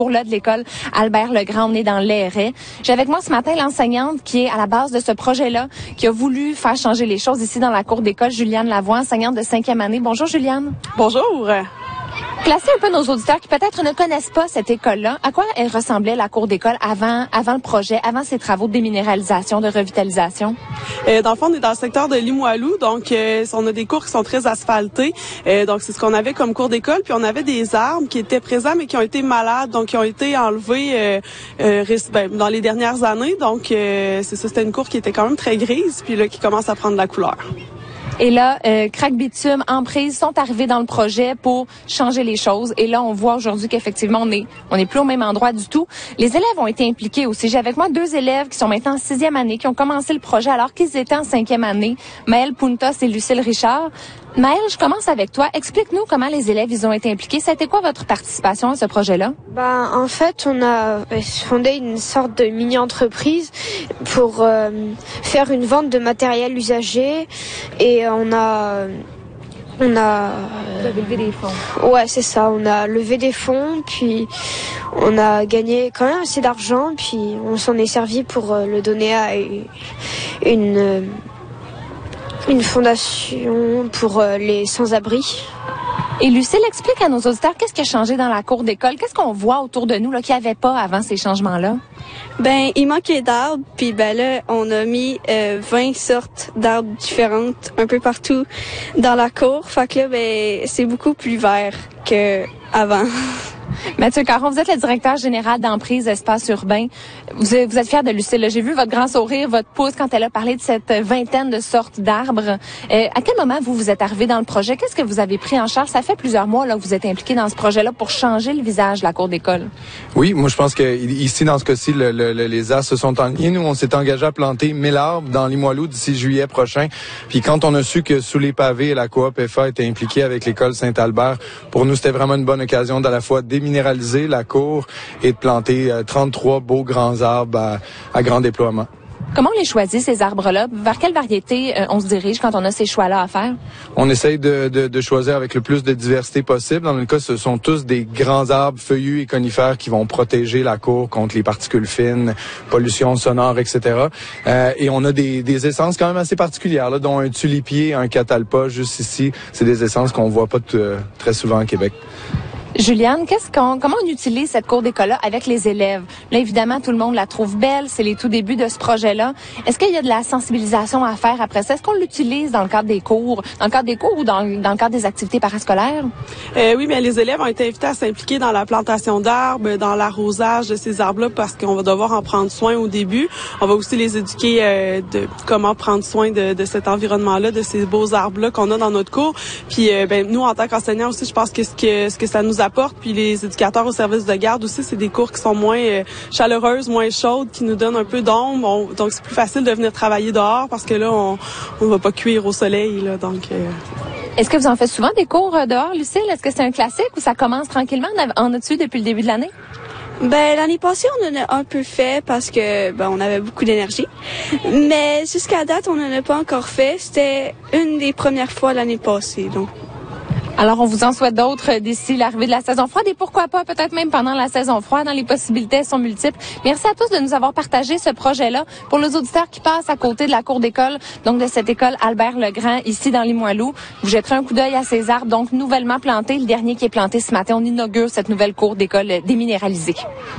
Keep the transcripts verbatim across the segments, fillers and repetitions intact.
Là, de l'école Albert-Legrand, on est dans l'Airet. J'ai avec moi ce matin l'enseignante qui est à la base de ce projet-là, qui a voulu faire changer les choses ici dans la cour d'école, Juliane Lavoie, enseignante de cinquième année. Bonjour Juliane. Bonjour. Placez un peu nos auditeurs qui peut-être ne connaissent pas cette école-là. À quoi elle ressemblait la cour d'école avant, avant le projet, avant ces travaux de déminéralisation, de revitalisation? Euh, dans le fond, on est dans le secteur de Limoilou, donc euh, on a des cours qui sont très asphaltés. Euh, donc c'est ce qu'on avait comme cours d'école. Puis on avait des arbres qui étaient présents mais qui ont été malades, donc qui ont été enlevés euh, euh, ben, dans les dernières années. Donc euh, c'est ça, c'était une cour qui était quand même très grise, puis là qui commence à prendre la couleur. Et là, euh, Crack Bitume, Emprise sont arrivés dans le projet pour changer les choses. Et là, on voit aujourd'hui qu'effectivement, on est, on est plus au même endroit du tout. Les élèves ont été impliqués aussi. J'ai avec moi deux élèves qui sont maintenant en sixième année, qui ont commencé le projet alors qu'ils étaient en cinquième année. Maëlle Puntos et Lucille Richard. Maëlle, je commence avec toi. Explique-nous comment les élèves ils ont été impliqués. C'était quoi votre participation à ce projet-là? Ben, en fait, on a fondé une sorte de mini-entreprise pour euh, faire une vente de matériel usagé et on a... On a... Vous avez levé des fonds. Ouais, c'est ça. On a levé des fonds, puis on a gagné quand même assez d'argent, puis on s'en est servi pour euh, le donner à une... une une fondation pour euh, les sans-abri. Et Lucille, explique à nos auditeurs qu'est-ce qui a changé dans la cour d'école. Qu'est-ce qu'on voit autour de nous là qu'il n'y avait pas avant ces changements-là? Ben, il manquait d'arbres, puis ben là, on a mis euh, vingt sortes d'arbres différentes un peu partout dans la cour. Fait que là, ben, c'est beaucoup plus vert qu'avant. Mathieu Caron, vous êtes le directeur général d'Emprise Espace Urbain. Vous êtes, vous êtes fier de Lucille. J'ai vu votre grand sourire, votre pouce quand elle a parlé de cette vingtaine de sortes d'arbres. Euh, à quel moment vous vous êtes arrivé dans le projet? Qu'est-ce que vous avez pris en charge? Ça fait plusieurs mois là que vous êtes impliqué dans ce projet-là pour changer le visage de la cour d'école. Oui, moi je pense que ici dans ce cas-ci, le, le, les astres se sont enlignés. Nous, on s'est engagé à planter mille arbres dans Limoilou d'ici juillet prochain. Puis quand on a su que sous les pavés, la coop F A était impliquée avec l'école Saint-Albert, pour nous c'était vraiment une bonne occasion d'à la fois déminéraliser la cour et de planter euh, trente-trois beaux grands arbres à, à grand déploiement. Comment on les choisit, ces arbres-là? Vers quelle variété euh, on se dirige quand on a ces choix-là à faire? On essaye de, de, de choisir avec le plus de diversité possible. Dans le cas, ce sont tous des grands arbres feuillus et conifères qui vont protéger la cour contre les particules fines, pollution sonore, et cetera. Euh, et on a des, des essences quand même assez particulières, là, dont un tulipier, un catalpa, juste ici. C'est des essences qu'on voit pas t- très souvent au Québec. Juliane, qu'est-ce qu'on, comment on utilise cette cour d'école-là avec les élèves? Là, évidemment, tout le monde la trouve belle. C'est les tout débuts de ce projet-là. Est-ce qu'il y a de la sensibilisation à faire après ça? Est-ce qu'on l'utilise dans le cadre des cours, dans le cadre des cours ou dans, dans le cadre des activités parascolaires? Euh, oui, mais les élèves ont été invités à s'impliquer dans la plantation d'arbres, dans l'arrosage de ces arbres-là, parce qu'on va devoir en prendre soin au début. On va aussi les éduquer euh, de comment prendre soin de, de cet environnement-là, de ces beaux arbres-là qu'on a dans notre cours. Puis, euh, ben, nous, en tant qu'enseignants aussi, je pense que ce que, ce que ça nous apporte, puis les éducateurs au service de garde aussi, c'est des cours qui sont moins euh, chaleureuses, moins chaudes, qui nous donnent un peu d'ombre. On, donc c'est plus facile de venir travailler dehors parce que là, on on va pas cuire au soleil. Là, donc. Euh... Est-ce que vous en faites souvent des cours euh, dehors, Lucille? Est-ce que c'est un classique ou ça commence tranquillement? En as-tu depuis le début de l'année? Ben, l'année passée, on en a un peu fait parce que, ben, on avait beaucoup d'énergie. Mais jusqu'à date, on n'en a pas encore fait. C'était une des premières fois l'année passée, donc. Alors, on vous en souhaite d'autres d'ici l'arrivée de la saison froide et pourquoi pas, peut-être même pendant la saison froide, dans les possibilités sont multiples. Merci à tous de nous avoir partagé ce projet-là. Pour les auditeurs qui passent à côté de la cour d'école, donc de cette école Albert-Legrand, ici dans Limoilou, vous jetterez un coup d'œil à ces arbres, donc nouvellement plantés. Le dernier qui est planté ce matin, on inaugure cette nouvelle cour d'école déminéralisée.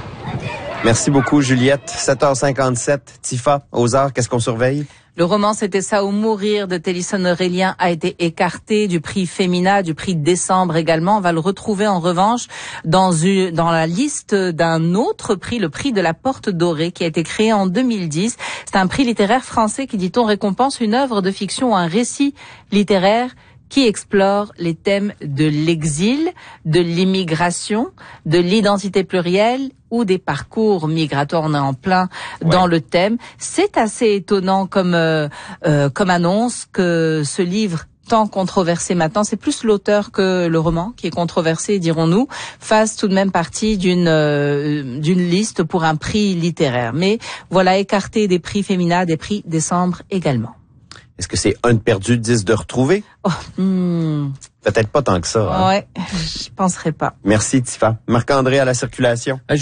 Merci beaucoup, Juliette. sept heures cinquante-sept, Tifa, aux arts, qu'est-ce qu'on surveille? Le roman C'était ça ou mourir de Télisson Aurélien a été écarté du prix Femina, du prix Décembre également. On va le retrouver en revanche dans une, dans la liste d'un autre prix, le prix de la Porte Dorée, qui a été créé en deux mille dix. C'est un prix littéraire français qui, dit-on, récompense une œuvre de fiction ou un récit littéraire qui explore les thèmes de l'exil, de l'immigration, de l'identité plurielle ou des parcours migratoires. On est en plein ouais. dans le thème. C'est assez étonnant comme euh, euh, comme annonce que ce livre tant controversé maintenant, c'est plus l'auteur que le roman qui est controversé, dirons-nous, fasse tout de même partie d'une euh, d'une liste pour un prix littéraire. Mais voilà, écarté des prix Femina, des prix Décembre également. Est-ce que c'est un de perdu, dix de retrouvé? Oh, hmm. Peut-être pas tant que ça. Hein? Ouais, je penserais pas. Merci, Tifa. Marc-André à la circulation.